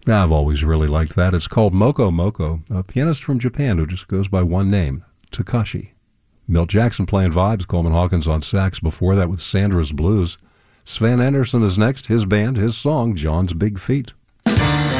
I've always really liked that. It's called Moko Moko, a pianist from Japan who just goes by one name, Takashi. Milt Jackson playing vibes, Coleman Hawkins on sax. Before that with Sandra's Blues. Sven Anderson is next, his band, his song, John's Big Feet.